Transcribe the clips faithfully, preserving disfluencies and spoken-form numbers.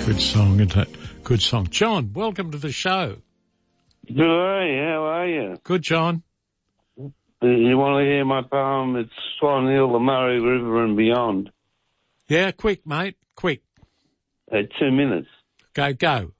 Good song, isn't it? Good song. John, welcome to the show. Good, how are you? Good, John. You want to hear my poem? It's Swan Hill, the Murray River and Beyond. Yeah, quick, mate, quick. Uh, two minutes. Go, go.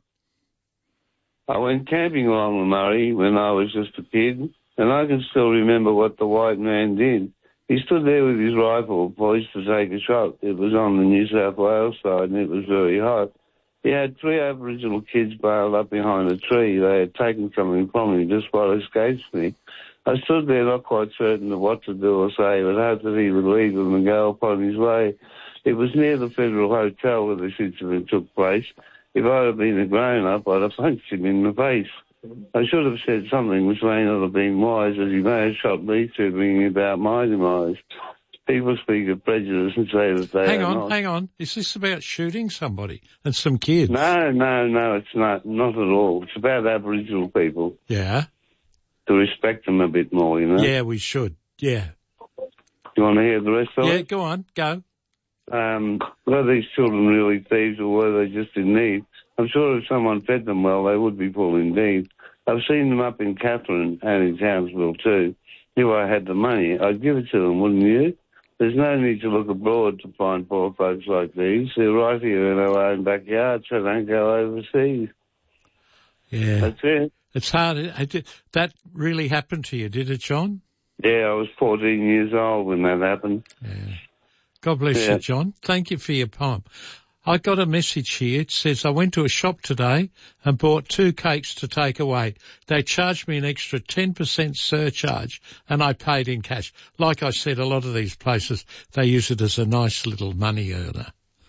I went camping along the Murray when I was just a kid, and I can still remember what the white man did. He stood there with his rifle poised to take a shot. It was on the New South Wales side, and it was very hot. He had three Aboriginal kids bailed up behind a tree. They had taken something from him just while it escaped me. I stood there not quite certain of what to do or say, but hoped that he would leave them and go upon his way. It was near the Federal Hotel where this incident took place. If I had been a grown-up, I'd have punched him in the face. I should have said something which may not have been wise, as he may have shot me too, bringing about my demise. People speak of prejudice and say that they Hang are on, not. hang on. Is this about shooting somebody and some kids? No, no, no, it's not. Not at all. It's about Aboriginal people. Yeah? To respect them a bit more, you know? Yeah, we should. Yeah. You want to hear the rest of Yeah, it? go on, go. Um, were these children really thieves or were they just in need? I'm sure if someone fed them well, they would be full indeed. I've seen them up in Catherine and in Townsville too. If I had the money, I'd give it to them, wouldn't you? There's no need to look abroad to find poor folks like these. They're right here in our own backyard, so don't go overseas. Yeah. That's it. It's hard. That really happened to you, did it, John? Yeah, I was fourteen years old when that happened. Yeah. God bless Yeah. you, John. Thank you for your poem. I got a message here. It says, I went to a shop today and bought two cakes to take away. They charged me an extra ten percent surcharge and I paid in cash. Like I said, a lot of these places, they use it as a nice little money earner.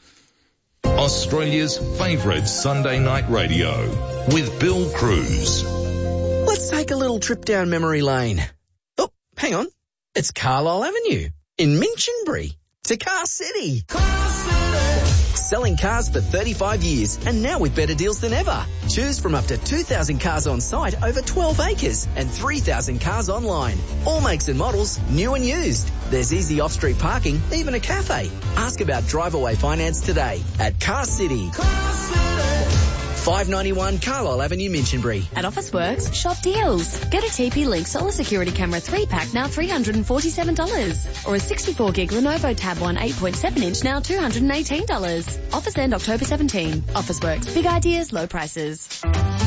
Australia's favourite Sunday night radio with Bill Cruz. Let's take a little trip down memory lane. Oh, hang on. It's Carlisle Avenue in Minchinbury to Car City. Car City. Selling cars for thirty-five years and now with better deals than ever. Choose from up to two thousand cars on site over twelve acres and three thousand cars online. All makes and models, new and used. There's easy off-street parking, even a cafe. Ask about drive-away finance today at Car City. Car City. five ninety-one Carlisle Avenue, Minchinbury. At Officeworks, shop deals. Get a T P Link Solar Security Camera three pack now three hundred forty-seven dollars. Or a sixty-four gig Lenovo Tab one eight point seven inch now two hundred eighteen dollars. Offers end October seventeenth. Officeworks. Big ideas, low prices.